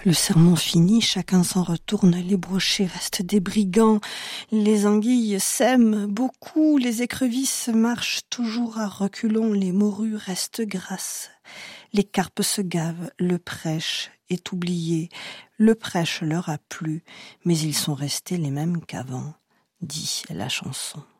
Le sermon fini, chacun s'en retourne, les brochets restent des brigands, les anguilles s'aiment beaucoup, les écrevisses marchent toujours à reculons, les morues restent grasses, les carpes se gavent, le prêche est oublié, le prêche leur a plu, mais ils sont restés les mêmes qu'avant, dit la chanson.